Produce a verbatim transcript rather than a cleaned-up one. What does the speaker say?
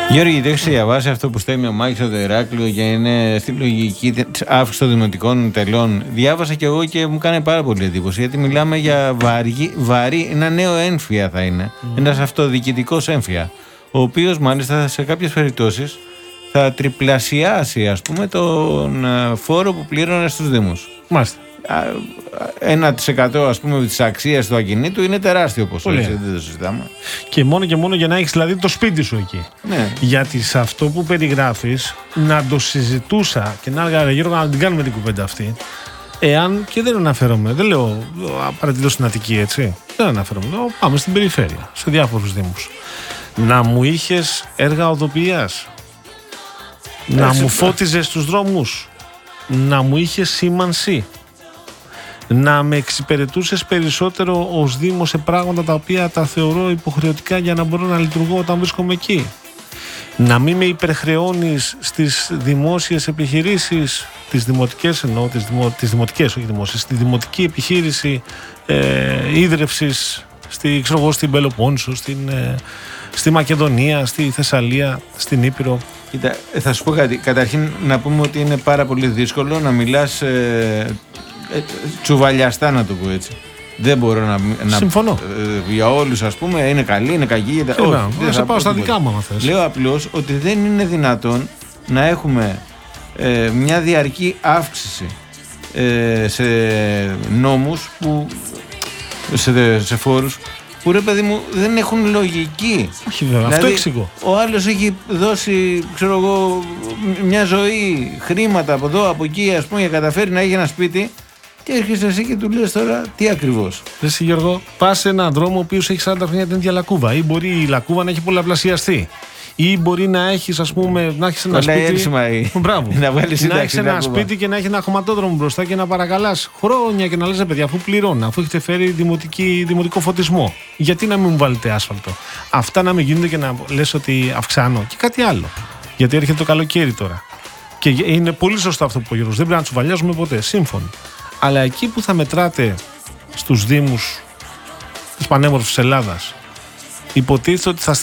Γιώργη, το έχεις διαβάσει αυτό που στέλνει ο Μάκης από το Ηράκλειο και είναι στη λογική της αύξησης των δημοτικών τελών? Διάβασα κι εγώ και μου κάνει πάρα πολύ εντύπωση, γιατί μιλάμε για βαρύ, βαρύ ένα νέο έμφυα θα είναι, mm. ένας αυτοδιοικητικός έμφυα, ο οποίος μάλιστα σε κάποιες περιπτώσεις θα τριπλασιάσει, ας πούμε, τον φόρο που πλήρωνε στους Δήμους. Μάλιστα. ένα τοις εκατό ας πούμε της αξίας του ακινήτου είναι τεράστιο ποσό, έτσι, δεν το συζητάμε. Και μόνο και μόνο για να έχεις δηλαδή το σπίτι σου εκεί. Ναι. Γιατί σε αυτό που περιγράφεις να το συζητούσα και να έλεγα, Γιώργο, να την κάνουμε την κουβέντα αυτή, εάν, και δεν αναφέρομαι, δεν λέω παρατηρώ στην Αττική, έτσι, δεν αναφέρομαι, λέω, πάμε στην περιφέρεια, σε διάφορους δήμους, να μου είχες έργα οδοποιίας, να έτσι, μου φώτιζες τους δρόμους, να μου είχες σήμανση, να με εξυπηρετούσες περισσότερο ως Δήμο σε πράγματα τα οποία τα θεωρώ υποχρεωτικά για να μπορώ να λειτουργώ όταν βρίσκομαι εκεί. Να μην με υπερχρεώνεις στις δημόσιες επιχειρήσεις, τις δημοτικές εννοώ, τις, δημο, τις δημοτικές, όχι δημόσιες, στη δημοτική επιχείρηση ε, ίδρευσης στη, ξέρω εγώ, στην Πελοπόννησο, στην, ε, στη Μακεδονία, στη Θεσσαλία, στην Ήπειρο. Κοίτα, θα σου πω κάτι. Καταρχήν να πούμε ότι είναι πάρα πολύ δύσκολο να μιλάς ε, ε, τσουβαλιαστά, να το πω έτσι. Δεν μπορώ να... να Συμφωνώ. Ε, για όλους, ας πούμε, είναι καλή, είναι κακή. Όχι, δεν θα πάω στα δικά μου, αν θες. Λέω απλώς ότι δεν είναι δυνατόν να έχουμε ε, μια διαρκή αύξηση ε, σε νόμους, που, σε, σε φόρους, που ρε παιδί μου δεν έχουν λογική. Όχι βέβαια, δηλαδή, αυτό εξηγώ. Ο άλλος έχει δώσει, ξέρω εγώ, μια ζωή, χρήματα από εδώ, από εκεί, ας πούμε, για να καταφέρει να έχει ένα σπίτι, και έρχεσαι εσύ και του λες τώρα τι ακριβώς. Εσύ, Γιώργο, πας σε έναν δρόμο ο οποίος έχει σαράντα χρόνια την ίδια λακκούβα, ή μπορεί η λακκούβα να έχει πολλαπλασιαστεί, ή μπορεί να έχεις, ας πούμε, να έχεις ένα σπίτι. Έψημα, Μπράβο. να βγάλεις να έχεις ένα σπίτι και να έχει ένα χωματόδρομο μπροστά και να παρακαλάς χρόνια και να λες, παιδιά, αφού πληρώνω, αφού έχετε φέρει δημοτική, δημοτικό φωτισμό, γιατί να μην μου βάλετε άσφαλτο? Αυτά να μην γίνονται και να λες ότι αυξάνω. Και κάτι άλλο. Γιατί έρχεται το καλοκαίρι τώρα. Και είναι πολύ σωστό αυτό που είπε ο Γιώργος. Δεν πρέπει να τσουβαλιάζουμε ποτέ. Σύμφωνοι. Αλλά εκεί που θα μετράτε στους Δήμους της πανέμορφης Ελλάδας, υποτίθεται ότι θα